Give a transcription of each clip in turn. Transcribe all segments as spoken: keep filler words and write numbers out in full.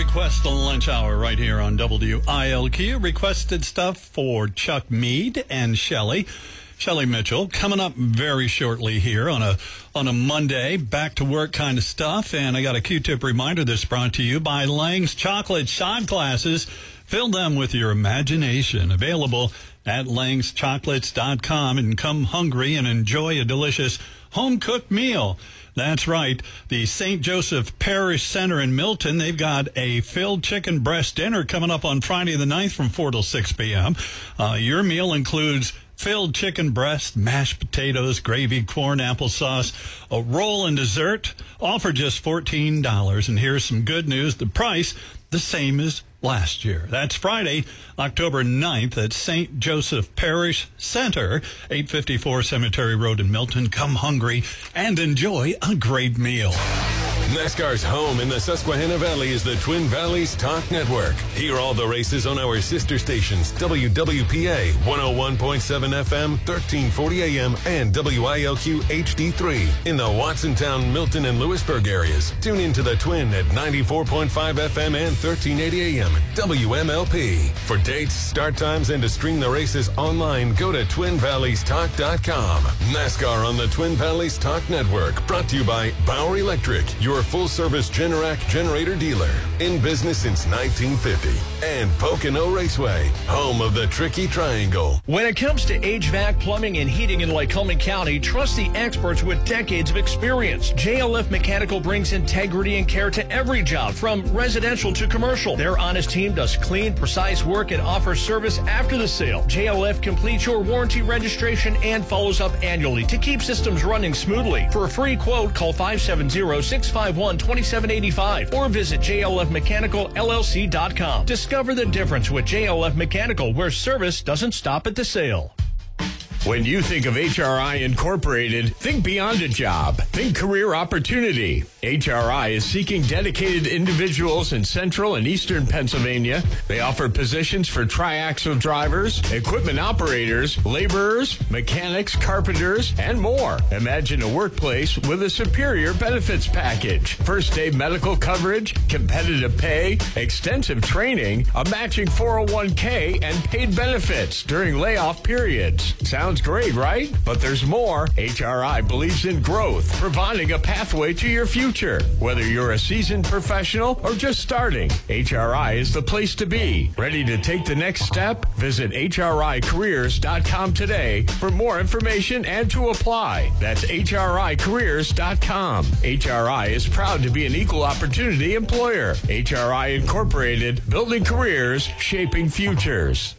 request on the lunch hour right here on W I L Q. Requested stuff for Chuck Mead and Shelley. Shelley Mitchell coming up very shortly here on a on a Monday, back to work kind of stuff. And I got a Q-tip reminder that's brought to you by Lang's Chocolate Shot Glasses. Fill them with your imagination. Available at langs chocolates dot com, and come hungry and enjoy a delicious home-cooked meal. That's right. The Saint Joseph Parish Center in Milton, they've got a filled chicken breast dinner coming up on Friday the ninth from four till six p.m. Uh, your meal includes filled chicken breast, mashed potatoes, gravy, corn, applesauce, a roll, and dessert, all for just fourteen dollars. And here's some good news. The price, the same as last year. That's Friday, October ninth at Saint Joseph Parish Center, eight fifty-four Cemetery Road in Milton. Come hungry and enjoy a great meal. NASCAR's home in the Susquehanna Valley is the Twin Valleys Talk Network. Hear all the races on our sister stations, W W P A one oh one point seven F M, thirteen forty A M, and W I L Q H D three in the Watsontown, Milton, and Lewisburg areas. Tune into the Twin at ninety-four point five F M and thirteen eighty A M, W M L P. For dates, start times, and to stream the races online, go to twin valleys talk dot com. NASCAR on the Twin Valleys Talk Network, brought to you by Bauer Electric, your full-service Generac generator dealer. In business since nineteen fifty. And Pocono Raceway, home of the Tricky Triangle. When it comes to H V A C, plumbing, and heating in Lycoming County, trust the experts with decades of experience. J L F Mechanical brings integrity and care to every job, from residential to commercial. Their honest team does clean, precise work and offers service after the sale. J L F completes your warranty registration and follows up annually to keep systems running smoothly. For a free quote, call five seven zero, six five one, two seven eight five or visit J L F Mechanical L L C dot com. Discover the difference with J L F Mechanical, where service doesn't stop at the sale. When you think of H R I Incorporated, think beyond a job. Think career opportunity. H R I is seeking dedicated individuals in central and eastern Pennsylvania. They offer positions for triaxle drivers, equipment operators, laborers, mechanics, carpenters, and more. Imagine a workplace with a superior benefits package. First day medical coverage, competitive pay, extensive training, a matching four oh one k, and paid benefits during layoff periods. Sounds great, right? But there's more. H R I believes in growth, providing a pathway to your future. Whether you're a seasoned professional or just starting, H R I is the place to be. Ready to take the next step? Visit H R I careers dot com today for more information and to apply. That's H R I careers dot com. H R I is proud to be an equal opportunity employer. H R I Incorporated, building careers, shaping futures.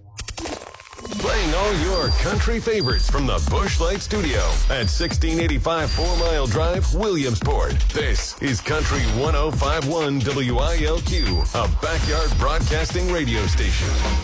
Playing all your country favorites from the Busch Light Studio at sixteen eighty-five Four Mile Drive, Williamsport. This is Country one oh five point one W I L Q, a backyard broadcasting radio station.